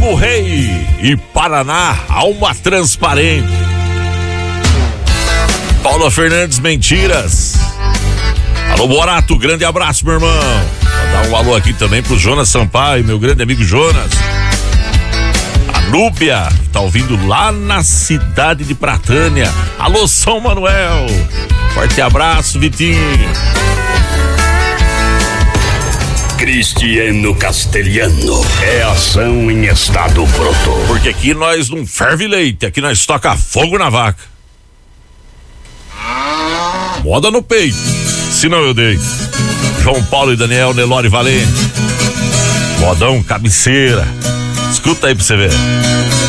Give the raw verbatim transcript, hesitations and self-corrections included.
Primo Rei e Paraná, alma transparente. Paula Fernandes, Mentiras. Alô, Borato, grande abraço, meu irmão. Vou dar um alô aqui também pro Jonas Sampaio, meu grande amigo Jonas. A Núbia, que tá ouvindo lá na cidade de Pratânia. Alô, São Manuel. Forte abraço, Vitinho. Cristiano Castelhano, é ação em estado bruto. Porque aqui nós não ferve leite, aqui nós toca fogo na vaca. Moda no peito, senão eu dei. João Paulo e Daniel, Nelore Valente. Modão, cabeceira. Escuta aí pra você ver.